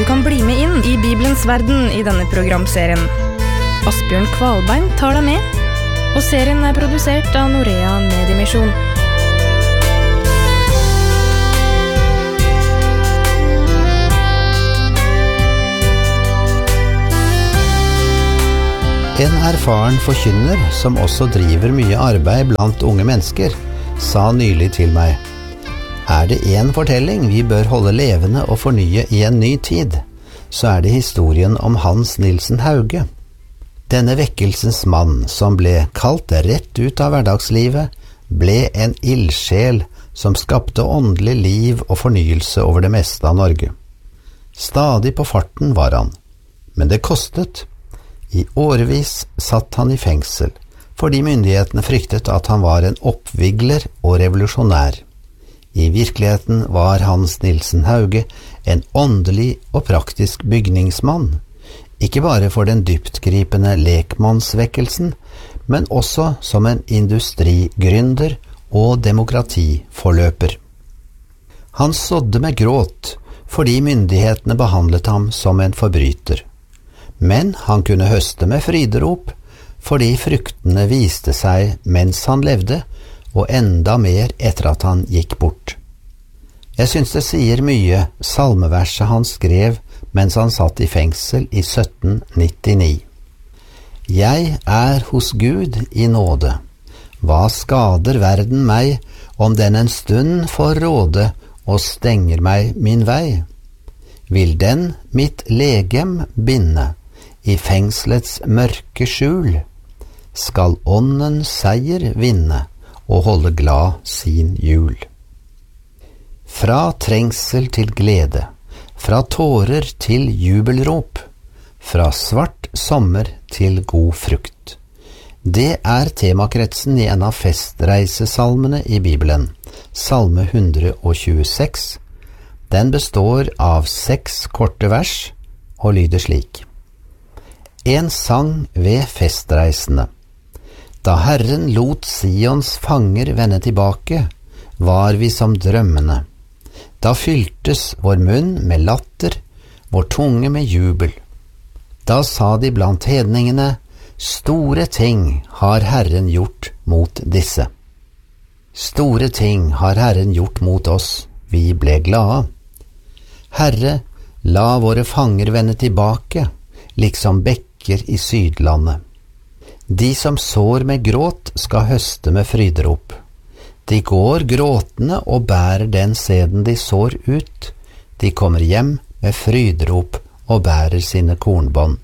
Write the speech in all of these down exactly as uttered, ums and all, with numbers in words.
Du kan bli med inn i Bibelens verden i denne programserien. Asbjørn Kvalbein tar deg med, og serien er produsert av Norea Mediemisjon. En erfaren forkynner som også driver mye arbeid blant unge mennesker, sa nylig til meg: er det en fortelling vi bør holde levende og fornye i en ny tid, så er det historien om Hans Nielsen Hauge. Denne vekkelsens mann som ble kalt rett ut av hverdagslivet, ble en ildsjel som skapte åndelig liv og fornyelse over det meste av Norge. Stadig på farten var han, men det kostet. I årevis satt han i fengsel, fordi myndighetene fryktet at han var en oppvigler og revolusjonær. I virkeligheten var Hans Nielsen Hauge en åndelig og praktisk bygningsmann, ikke bare for den dyptgripende lekmannsvekkelsen, men også som en industrigründer og demokratiforløper. Han sådde med gråt fordi myndighetene behandlet ham som en forbryter. Men han kunne høste med fryderop, fordi fruktene viste seg mens han levde, og enda mer etter at han gikk bort. Jeg synes det sier mye salmeverset han skrev mens han satt i fengsel i sytten nittini. Jeg er hos Gud i nåde. Hva skader verden meg, om den en stund får råde og stenger meg min vei? Vil den mitt legem binde i fengslets mørke skjul, skal ånden seier vinne og holde glad sin jul. Fra trengsel til glede, fra tårer til jubelrop, fra svart sommer til god frukt. Det er temakretsen i en av festreisesalmene i Bibelen, Salme one twenty-six. Den består av seks korte vers og lyder slik: En sang ved festreisende. Da Herren lot Sions fanger vende tilbake, var vi som drømmene. Da fyltes vår munn med latter, vår tunge med jubel. Da sa de blant hedningene, store ting har Herren gjort mot disse. Store ting har Herren gjort mot oss, vi ble glade. Herre, la våre fanger vende tilbake, liksom bekker i Sydlandet. De som sår med gråt skal høste med fryderop. De går gråtende og bærer den sæden de sår ut. De kommer hjem med fryderop og bærer sine kornbånd.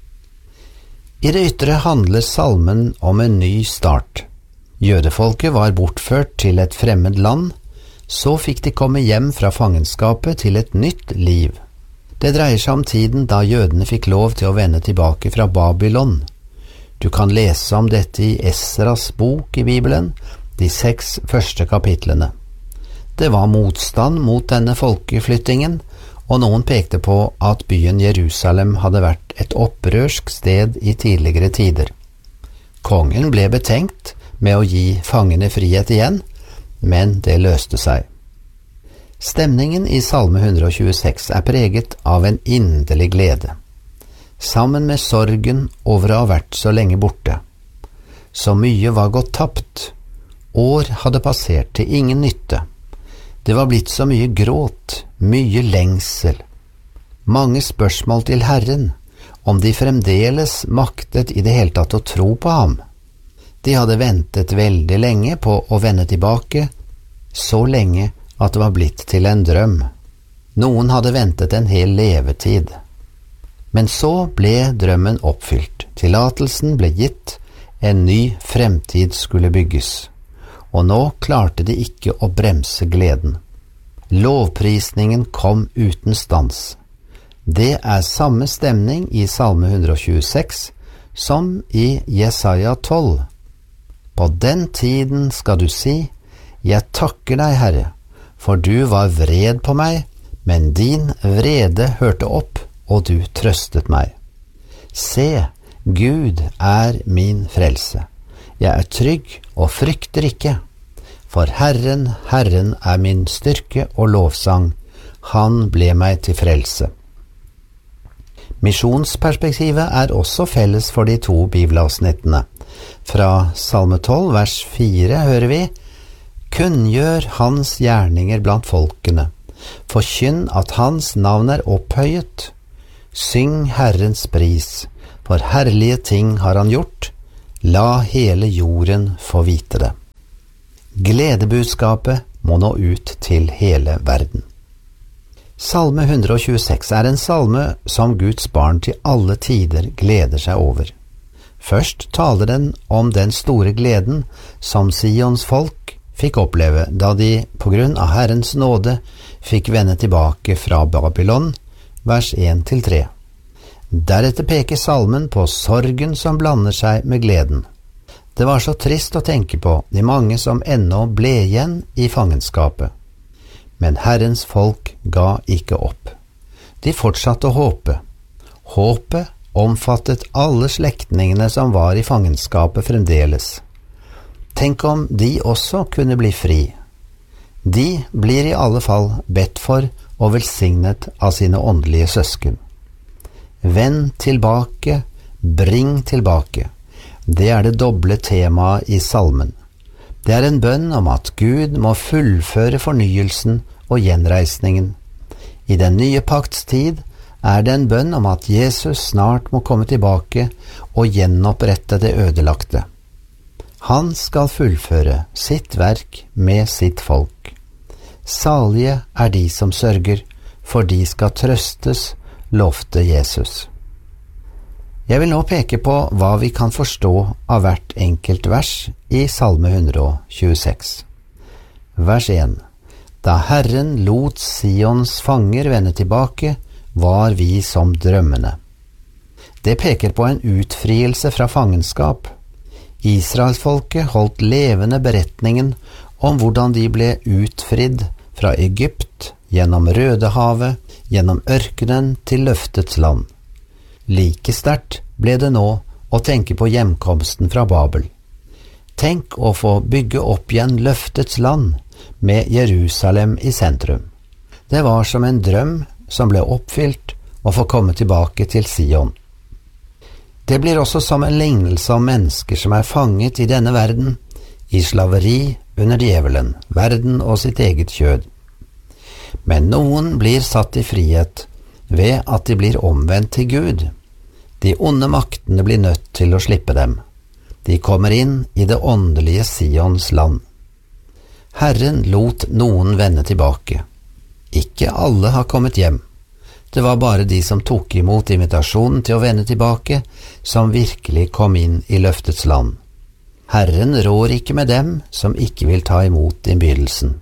I det ytre handler salmen om en ny start. Jødefolket var bortført til et fremmed land, så fikk de komme hjem fra fangenskapet til et nytt liv. Det dreier seg om tiden da jødene fikk lov til å vende tilbake fra Babylon. Du kan lese om dette i Esras bok i Bibelen, de seks første kapitlene. Det var motstand mot denne folkeflyttingen, og noen pekte på at byen Jerusalem hadde vært et opprørsk sted i tidligere tider. Kongen ble betenkt med å gi fangene frihet igjen, men det løste seg. Stemningen i Salme one twenty-six er preget av en inderlig glede, sammen med sorgen over å ha vært så lenge borte. Så mye var gått tapt, år hadde passert til ingen nytte. Det var blitt så mye gråt, mye lengsel. Mange spørsmål til Herren, om de fremdeles maktet i det hele tatt å tro på ham. De hadde ventet veldig lenge på å vende tilbake, så lenge at det var blitt til en drøm. Noen hadde ventet en hel levetid. Men så ble drømmen oppfylt. Tillatelsen ble gitt, en ny fremtid skulle bygges. Og nå klarte de ikke å bremse gleden. Lovprisningen kom uten stans. Det er samme stemning i Salme one twenty-six som i Jesaja twelve. På den tiden skal du si, jeg takker deg, Herre, for du var vred på meg, men din vrede hørte opp, og du trøstet meg. Se, Gud er min frelse. Jeg er trygg og frykter ikke, for Herren, Herren er min styrke og lovsang. Han ble meg til frelse. Misjonsperspektivet er også felles for de to bibelavsnittene. Fra Salme tolv, vers fire hører vi: «Kunngjør hans gjerninger blant folkene, forkynn at hans navn er opphøyet. Syng Herrens pris, for herlige ting har han gjort. La hele jorden få vite det.» Gledebudskapet må nå ut til hele verden. Salme one twenty-six er en salme som Guds barn til alle tider gleder seg over. Først taler den om den store gleden som Sions folk fikk oppleve da de på grunn av Herrens nåde fikk vende tilbake fra Babylon, vers one til tre. Deretter peker salmen på sorgen som blander seg med gleden. Det var så trist å tenke på de mange som ennå ble igjen i fangenskapet. Men Herrens folk ga ikke opp. De fortsatte å håpe. Håpet omfattet alle slektningene som var i fangenskapet fremdeles. Tenk om de også kunne bli fri. De blir i alle fall bedt for og velsignet av sine åndelige søsken. Vend tilbake, bring tilbake. Det er det doble temaet i salmen. Det er en bønn om at Gud må fullføre fornyelsen og gjenreisningen. I den nye pakts tid er det en bønn om at Jesus snart må komme tilbake og gjenopprette det ødelagte. Han skal fullføre sitt verk med sitt folk. Salige er de som sørger, for de skal trøstes, lovte Jesus. Jeg vil nå peke på hva vi kan forstå av hvert enkelt vers i Salme one twenty-six. Vers one. Da Herren lot Sions fanger vende tilbake, var vi som drømmene. Det peker på en utfrielse fra fangenskap. Israelsfolket holdt levende beretningen om hvordan de ble utfridd fra Egypt, gjennom Rødehavet, gjennom ørkenen til løftets land. Like sterkt ble det nå å tenke på hjemkomsten fra Babel. Tenk å få bygge opp igjen løftets land med Jerusalem i sentrum. Det var som en drøm som ble oppfylt å få komme tilbake til Sion. Det blir også som en lignelse om mennesker som er fanget i denne verden, i slaveri under djevelen, verden og sitt eget kjød. Men noen blir satt i frihet ved at de blir omvendt til Gud. De onde maktene blir nødt til å slippe dem. De kommer inn i det åndelige Sions land. Herren lot noen vende tilbake. Ikke alle har kommet hjem. Det var bare de som tok imot invitasjonen til å vende tilbake, som virkelig kom inn i løftets land. Herren rår ikke med dem som ikke vil ta imot innbydelsen.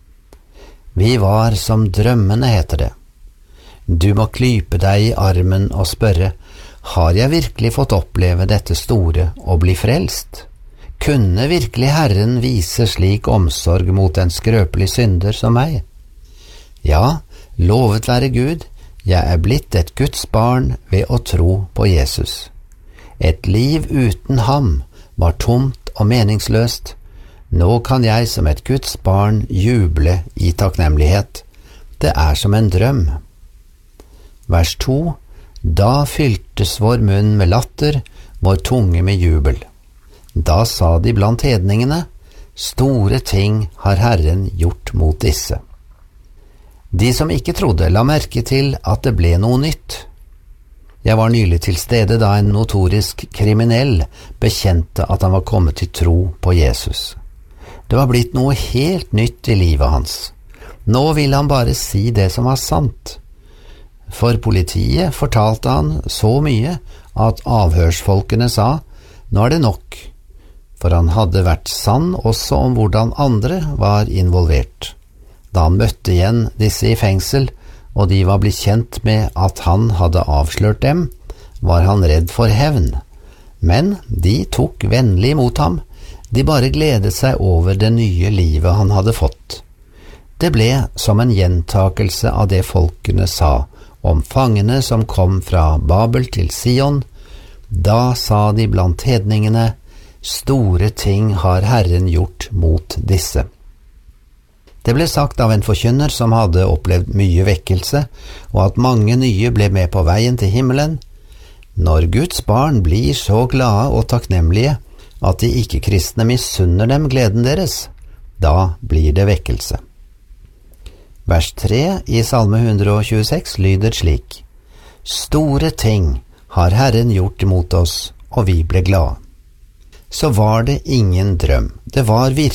Vi var som drømmene, heter det. Du må klype deg i armen og spørre: har jeg virkelig fått oppleve dette store og bli frelst? Kunne virkelig Herren vise slik omsorg mot en skrøpelig synder som meg? Ja, lovet være Gud, jeg er blitt et Guds barn ved å tro på Jesus. Et liv uten ham var tomt og meningsløst. Nå kan jeg som et Guds barn juble i takknemlighet. Det er som en drøm. Vers to. Da fyltes vår munn med latter, vår tunge med jubel. Da sa de blant hedningene: store ting har Herren gjort mot disse. De som ikke trodde, la merke til at det ble noe nytt. Jeg var nylig til stede da en notorisk kriminell bekjente at han var kommet til tro på Jesus. Det var blitt noe helt nytt i livet hans. Nå ville han bare si det som var sant. For politiet fortalte han så mye at avhørsfolkene sa: nå er det nok, for han hadde vært sann også om hvordan andre var involvert. Da han møtte igjen disse i fengsel, og de var blitt kjent med at han hadde avslørt dem, var han redd for hevn. Men de tok vennlig imot ham, de bare gledet seg over det nye livet han hadde fått. Det ble som en gjentakelse av det folkene sa om fangene som kom fra Babel til Sion. Da sa de blant hedningene: store ting har Herren gjort mot disse. Det ble sagt av en forkynner som hadde opplevd mye vekkelse, og at mange nye ble med på veien til himmelen: når Guds barn blir så glade og takknemlige at de ikke-kristne misunner dem gleden deres, da blir det vekkelse. Vers tre i Salme hundre og tjueseks lyder slik: Store ting har Herren gjort mot oss, og vi ble glade. Så var det ingen drøm, det var virkelig